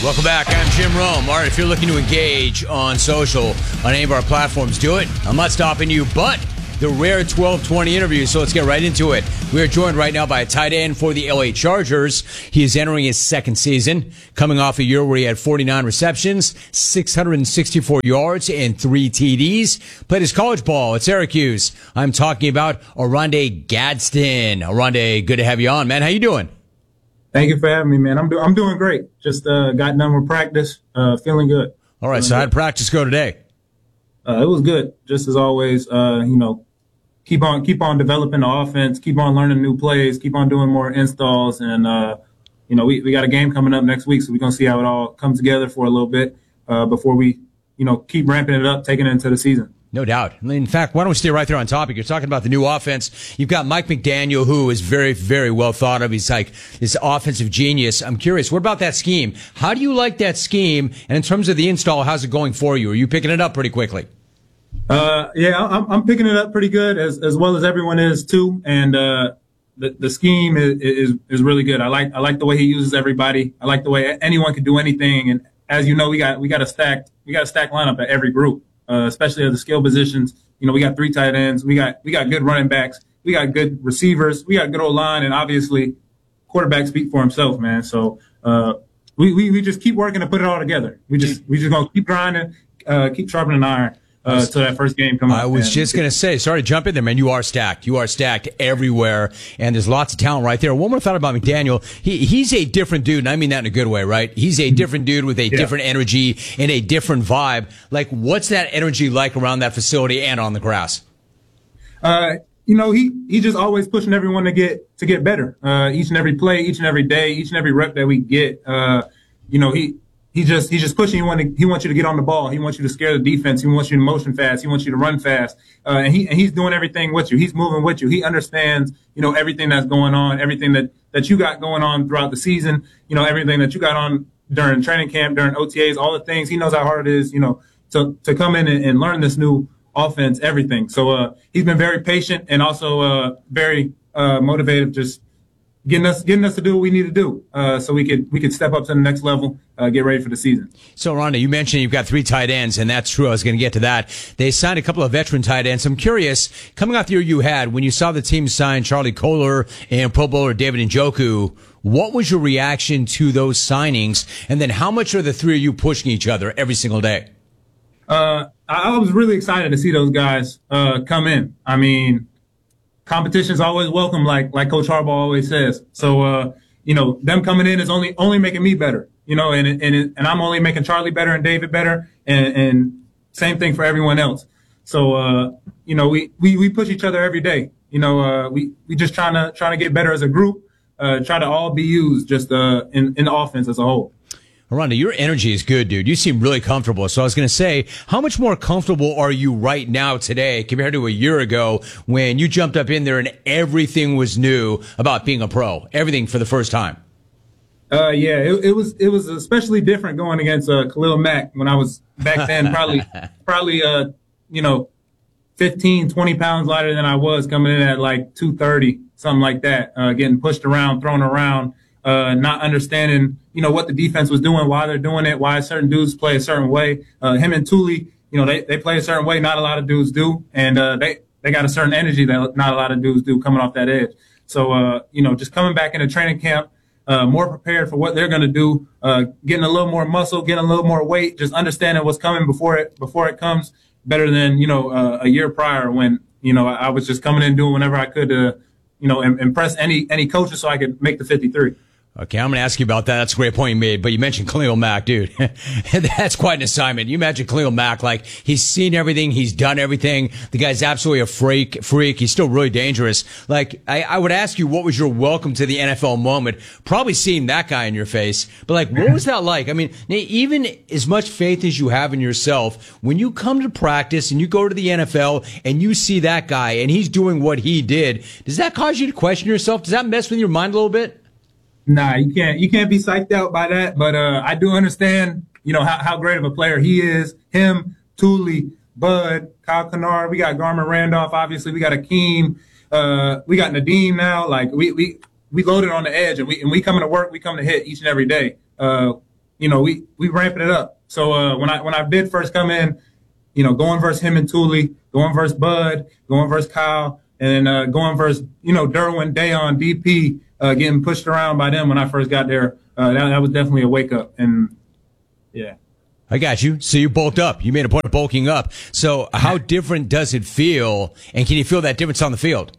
Welcome back. I'm Jim Rome. All right, if you're looking to engage on social, on any of our platforms, do it. I'm not stopping you, but the rare 12:20 interview, so let's get right into it. We are joined right now by a tight end for the LA Chargers. He is entering his second season, coming off a year where he had 49 receptions, 664 yards, and 3 TDs. Played his college ball at Syracuse. I'm talking about Oronde Gadsden. Oronde, good to have you on, man. How you doing? Thank you for having me, man. I'm doing great. Just got done with practice, feeling good. All right, so how'd practice go today? It was good, just as always. Keep on developing the offense, keep on learning new plays, keep on doing more installs, and we got a game coming up next week, so we're gonna see how it all comes together for a little bit before we keep ramping it up, taking it into the season. No doubt. In fact, why don't we stay right there on topic? You're talking about the new offense. You've got Mike McDaniel, who is very, very well thought of. He's like this offensive genius. I'm curious, what about that scheme? How do you like that scheme? And in terms of the install, how's it going for you? Are you picking it up pretty quickly? I'm picking it up pretty good, as well as everyone is too. And the scheme is really good. I like the way he uses everybody. I like the way anyone can do anything. And as you know, we got a stacked lineup at every group. Especially at the skill positions. We got 3 tight ends. We got good running backs. We got good receivers. We got good O-line, and obviously quarterback speak for himself, man. So we just keep working to put it all together. We just gonna keep grinding, keep sharpening iron. So that first game comes. I was just going to say, sorry to jump in there, man. You are stacked. You are stacked everywhere, and there's lots of talent right there. One more thought about McDaniel. He's a different dude, and I mean that in a good way, right? He's a different dude with a different energy and a different vibe. Like, what's that energy like around that facility and on the grass? He just always pushing everyone to get better. Each and every play, each and every day, each and every rep that we get. He's just pushing you. He wants you to get on the ball. He wants you to scare the defense. He wants you to motion fast. He wants you to run fast. And he's doing everything with you. He's moving with you. He understands, everything that's going on, everything that you got going on throughout the season, everything that you got on during training camp, during OTAs, all the things. He knows how hard it is, to come in and learn this new offense, everything. So, he's been very patient and also, very, motivated, just getting us to do what we need to do, so we could step up to the next level, get ready for the season. So, Rhonda, you mentioned you've got 3 tight ends, and that's true. I was going to get to that. They signed a couple of veteran tight ends. I'm curious, coming off the year you had, when you saw the team sign Charlie Kolar and Pro Bowler David Njoku, what was your reaction to those signings? And then how much are the 3 of you pushing each other every single day? I was really excited to see those guys come in. I mean, competition is always welcome, like Coach Harbaugh always says. So, them coming in is only making me better, and I'm only making Charlie better and David better, and same thing for everyone else. So, we push each other every day. We just trying to get better as a group, try to all be used just in the offense as a whole. Rhonda, your energy is good, dude. You seem really comfortable. So I was going to say, how much more comfortable are you right now today compared to a year ago when you jumped up in there and everything was new about being a pro, everything for the first time? It was especially different going against Khalil Mack when I was back then, probably 15, 20 pounds lighter than I was coming in at like 230, something like that, getting pushed around, thrown around. Not understanding, what the defense was doing, why they're doing it, why certain dudes play a certain way. Him and Thule, they play a certain way, not a lot of dudes do. And, they got a certain energy that not a lot of dudes do coming off that edge. So, just coming back into training camp, more prepared for what they're going to do, getting a little more muscle, getting a little more weight, just understanding what's coming before it comes better than, a year prior when, I was just coming in doing whatever I could to, impress any coaches so I could make the 53. Okay, I'm going to ask you about that. That's a great point you made, but you mentioned Khalil Mack, dude. That's quite an assignment. You imagine Khalil Mack, like, he's seen everything, he's done everything. The guy's absolutely a freak. He's still really dangerous. Like, I would ask you, what was your welcome to the NFL moment? Probably seeing that guy in your face, but like, what was that like? I mean, even as much faith as you have in yourself, when you come to practice and you go to the NFL and you see that guy and he's doing what he did, does that cause you to question yourself? Does that mess with your mind a little bit? Nah, you can't be psyched out by that. But I do understand, how great of a player he is. Him, Thule, Bud, Kyle Kennard. We got Garmin Randolph. Obviously, we got Akeem. We got Nadeem now. Like we loaded on the edge, and we come to work. We come to hit each and every day. we ramping it up. So when I did first come in, going versus him and Thule, going versus Bud, going versus Kyle, and going versus Derwin, Dayon, DP, getting pushed around by them when I first got there. That was definitely a wake up, and yeah. I got you. So you bulked up. You made a point of bulking up. So how different does it feel? And can you feel that difference on the field?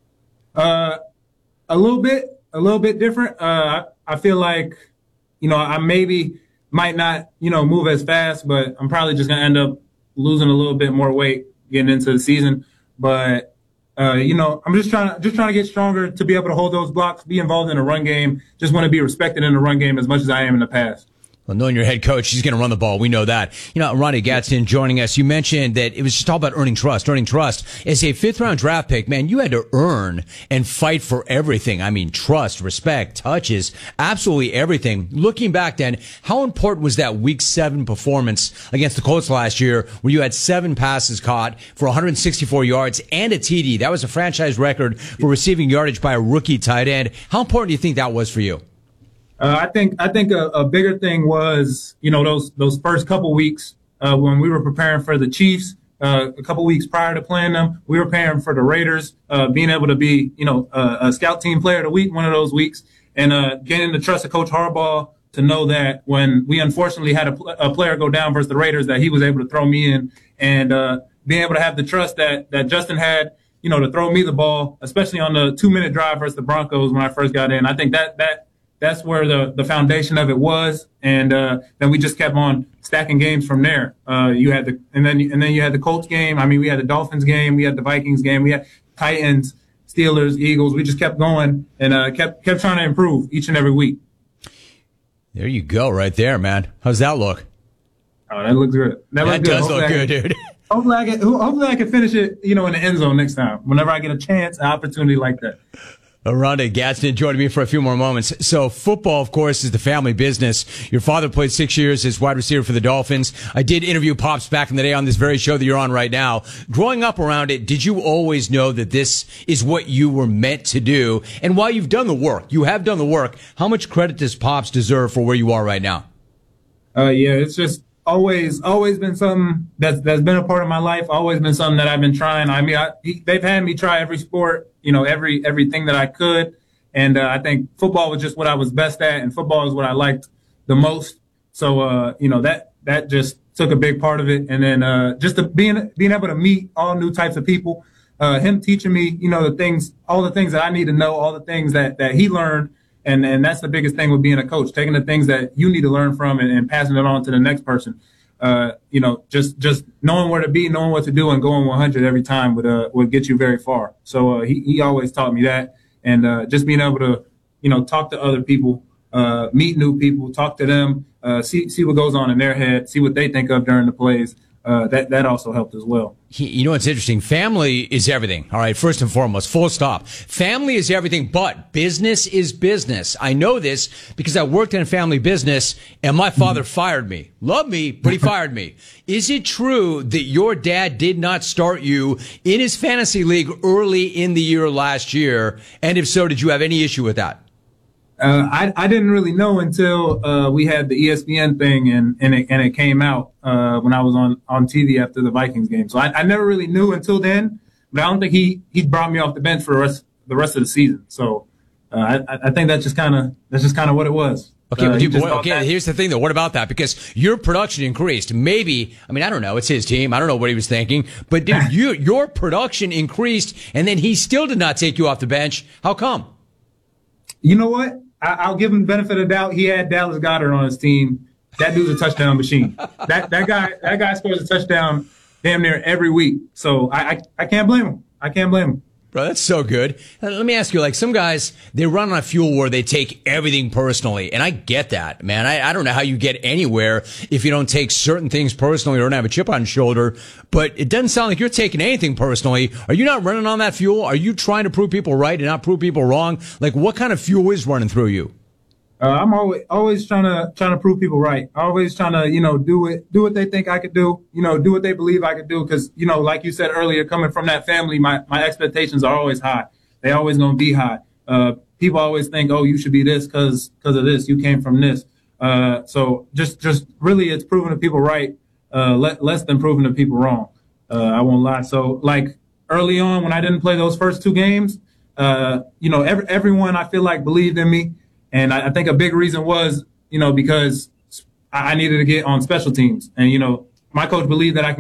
A little bit different. I feel like, I maybe might not, move as fast, but I'm probably just going to end up losing a little bit more weight getting into the season. But, I'm just trying to get stronger to be able to hold those blocks, be involved in the run game. Just want to be respected in the run game as much as I am in the past. Well, knowing your head coach, he's going to run the ball. We know that. Ronnie Gadsden joining us. You mentioned that it was just all about earning trust. Earning trust. As a fifth-round draft pick, man, you had to earn and fight for everything. I mean, trust, respect, touches, absolutely everything. Looking back then, how important was that Week 7 performance against the Colts last year where you had 7 passes caught for 164 yards and a TD? That was a franchise record for receiving yardage by a rookie tight end. How important do you think that was for you? I think a bigger thing was, those first couple weeks when we were preparing for the Chiefs, a couple weeks prior to playing them, we were preparing for the Raiders, being able to be, a scout team player of the week one of those weeks, and getting the trust of Coach Harbaugh to know that when we unfortunately had a player go down versus the Raiders, that he was able to throw me in, and being able to have the trust that Justin had, to throw me the ball, especially on the 2-minute drive versus the Broncos when I first got in. I think that's where the foundation of it was, and then we just kept on stacking games from there. You had and then you had the Colts game. I mean, we had the Dolphins game, we had the Vikings game, we had Titans, Steelers, Eagles. We just kept going and kept trying to improve each and every week. There you go, right there, man. How's that look? Oh, that looks good. That does look good, dude. Hopefully I can finish it, in the end zone next time. Whenever I get a chance, an opportunity like that. Ronnie Gadsden joining me for a few more moments. So football, of course, is the family business. Your father played 6 years as wide receiver for the Dolphins. I did interview Pops back in the day on this very show that you're on right now. Growing up around it, did you always know that this is what you were meant to do? And while you've done the work, you have done the work, how much credit does Pops deserve for where you are right now? Yeah, it's just always been something that's been a part of my life. Always been something that I've been trying. I mean, they've had me try every sport, everything that I could. And I think football was just what I was best at, and football is what I liked the most. So, that just took a big part of it. And then just being able to meet all new types of people, him teaching me, all the things that I need to know, all the things that he learned. And that's the biggest thing with being a coach, taking the things that you need to learn from and passing it on to the next person. Just knowing where to be, knowing what to do, and going 100 every time would get you very far. So he always taught me that, and just being able to talk to other people, meet new people, talk to them, see what goes on in their head, see what they think of during the plays. That also helped as well. You know what's interesting? Family is everything. All right. First and foremost, full stop. Family is everything, but business is business. I know this because I worked in a family business and my father fired me. Loved me, but he fired me. Is it true that your dad did not start you in his fantasy league early in the year last year? And if so, did you have any issue with that? I didn't really know until we had the ESPN thing and it came out when I was on TV after the Vikings game. So I never really knew until then, but I don't think he brought me off the bench for the rest of the season. So I think that's just kind of what it was. Okay, here's the thing though. What about that? Because your production increased. Maybe, I don't know. It's his team. I don't know what he was thinking. But dude, your production increased, and then he still did not take you off the bench. How come? You know what? I'll give him the benefit of the doubt. He had Dallas Goedert on his team. That dude's a touchdown machine. That guy scores a touchdown damn near every week. So I can't blame him. I can't blame him. Bro, that's so good. Let me ask you, some guys, they run on a fuel war, they take everything personally. And I get that, man. I don't know how you get anywhere if you don't take certain things personally or don't have a chip on your shoulder. But it doesn't sound like you're taking anything personally. Are you not running on that fuel? Are you trying to prove people right and not prove people wrong? What kind of fuel is running through you? I'm always trying to prove people right. Always trying to, do what they think I could do, do what they believe I could do. Cause, like you said earlier, coming from that family, my expectations are always high. They always going to be high. People always think, oh, you should be this cause of this. You came from this. So just really, it's proving the people right, less than proving the people wrong. I won't lie. So like early on when I didn't play those first 2 games, everyone I feel like believed in me. And I think a big reason was, because I needed to get on special teams. And, my coach believed that I could